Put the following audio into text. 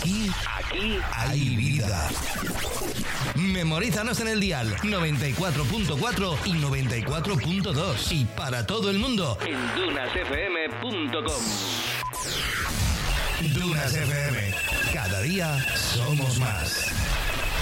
Aquí hay vida. Memorízanos en el dial 94.4 y 94.2 y para todo el mundo en dunasfm.com. Dunas FM. Cada día somos más.